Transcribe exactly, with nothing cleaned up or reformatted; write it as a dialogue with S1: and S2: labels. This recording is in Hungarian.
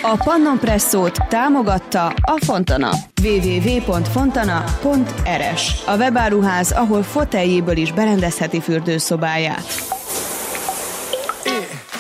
S1: A Pannon Presszót támogatta a Fontana. double-u double-u double-u pont fontana pont er es. A webáruház, ahol foteljéből is berendezheti fürdőszobáját.